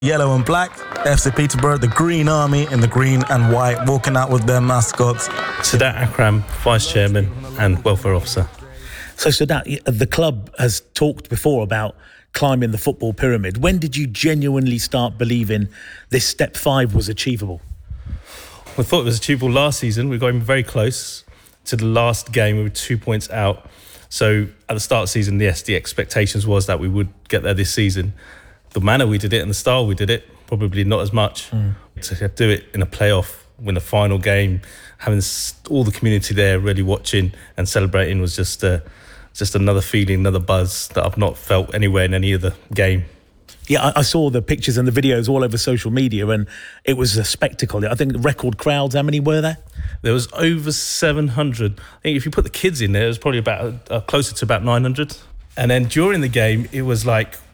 Yellow and black, FC Peterborough, the Green Army in the green and white, walking out with their mascots. Sadat Akram, Vice Chairman and Welfare Officer. So Sadat, the club has talked before about climbing the football pyramid. When did you genuinely start believing this step 5 was achievable? We thought it was achievable last season. We got him very close to the last game. We were 2 points out. So at the start of the season, yes, the expectations was that we would get there this season. The manner we did it and the style we did it, probably not as much. To do it in a playoff, win a final game, having all the community there really watching and celebrating was just another feeling, another buzz that I've not felt anywhere in any other game. Yeah, I saw the pictures and the videos all over social media and it was a spectacle. I think record crowds, how many were there? There was over 700. I think if you put the kids in there, it was probably about closer to about 900. And then during the game, it was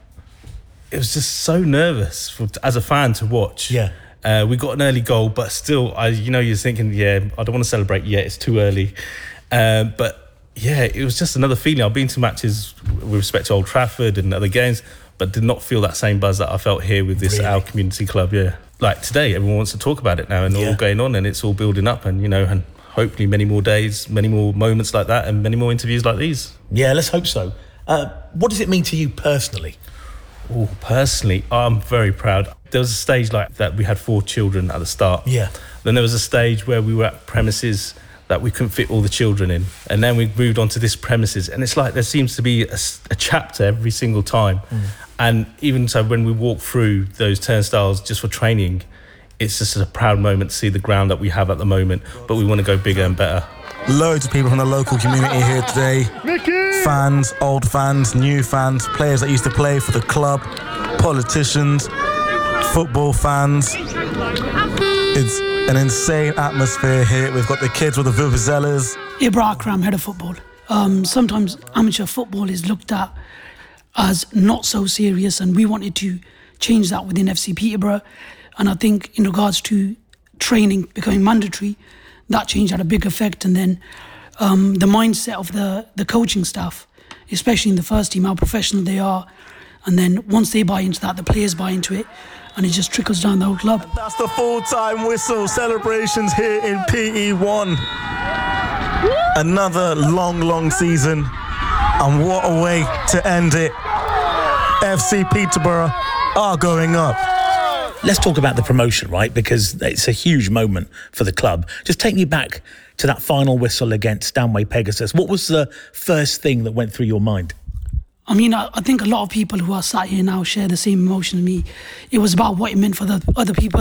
just so nervous as a fan to watch. Yeah. We got an early goal, but still, you're thinking, I don't want to celebrate yet, it's too early. But yeah, it was just another feeling. I've been to matches with respect to Old Trafford and other games, but did not feel that same buzz that I felt here with this, our community club, Like today, everyone wants to talk about it now and all going on and it's all building up and, and hopefully many more days, many more moments like that and many more interviews like these. Yeah, let's hope so. What does it mean to you personally? Oh, personally, I'm very proud. There was a stage like that. We had 4 children at the start. Yeah. Then there was a stage where we were at premises that we couldn't fit all the children in. And then we moved on to this premises. And it's like there seems to be a chapter every single time. And even so, when we walk through those turnstiles just for training, it's just a proud moment to see the ground that we have at the moment. But we want to go bigger and better. Loads of people from the local community here today. Fans, old fans, new fans, players that used to play for the club, politicians, football fans. It's an insane atmosphere here. We've got the kids with the vuvuzelas. Ibra Akram, head of football. Sometimes amateur football is looked at as not so serious, and we wanted to change that within FC Peterborough. And I think in regards to training becoming mandatory, that change had a big effect. And then the mindset of the coaching staff, especially in the first team, how professional they are. And then once they buy into that, the players buy into it, and it just trickles down the whole club. That's the full-time whistle celebrations here in PE1. Another long season, and what a way to end it. FC Peterborough are going up. Let's talk about the promotion, right? Because it's a huge moment for the club. Just take me back to that final whistle against Stanway Pegasus. What was the first thing that went through your mind? I mean, I think a lot of people who are sat here now share the same emotion as me. It was about what it meant for the other people.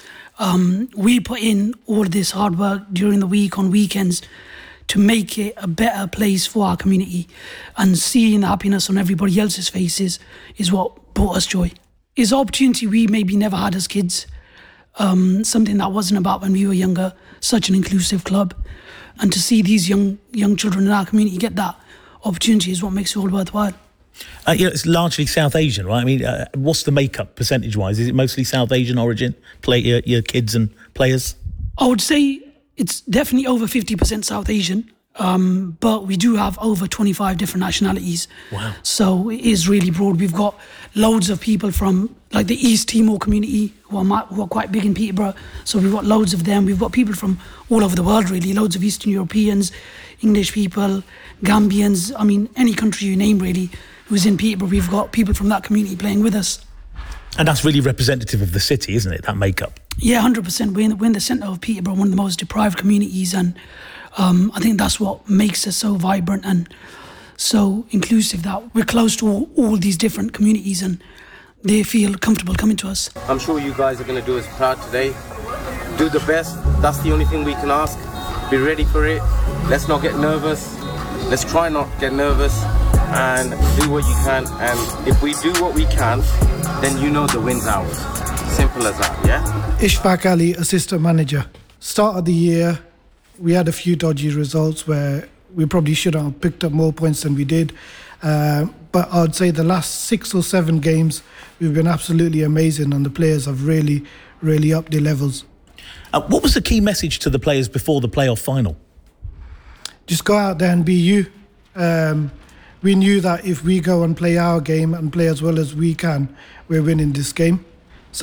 We put in all this hard work during the week, on weekends, to make it a better place for our community. And seeing the happiness on everybody else's faces is what brought us joy. It's an opportunity we maybe never had as kids. Something that wasn't about when we were younger. Such an inclusive club. And to see these young children in our community get that opportunity is what makes it all worthwhile. It's largely South Asian, right? I mean, what's the makeup percentage-wise? Is it mostly South Asian origin, your kids and players? I would say it's definitely over 50% South Asian, but we do have over 25 different nationalities. Wow. So it is really broad. We've got loads of people from like the East Timor community who are quite big in Peterborough. So we've got loads of them. We've got people from all over the world, really. Loads of Eastern Europeans, English people, Gambians. I mean, any country you name, really, who's in Peterborough, we've got people from that community playing with us. And that's really representative of the city, isn't it, that makeup? Yeah, 100%. We're in the centre of Peterborough, one of the most deprived communities, and I think that's what makes us so vibrant and so inclusive, that we're close to all these different communities and they feel comfortable coming to us. I'm sure you guys are going to do us proud today. Do the best. That's the only thing we can ask. Be ready for it. Let's not get nervous. Let's try not get nervous and do what you can. And if we do what we can, then you know the win's ours. Simple as that, yeah? Ishfaq Ali, assistant manager. Start of the year, we had a few dodgy results where we probably should have picked up more points than we did. But I'd say the last 6 or 7 games, we've been absolutely amazing and the players have really, really upped their levels. What was the key message to the players before the playoff final? Just go out there and be you. We knew that if we go and play our game and play as well as we can, we're winning this game.